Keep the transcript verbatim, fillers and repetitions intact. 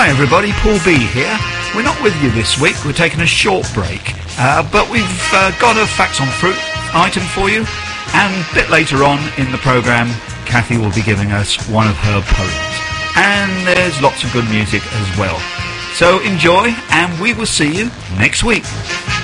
Hi everybody, Paul B here. We're not with you this week, we're taking a short break, uh, but we've uh, got a Facts on Fruit item for you, and a bit later on in the programme, Kathy will be giving us one of her poems. And there's lots of good music as well. So enjoy, and we will see you next week.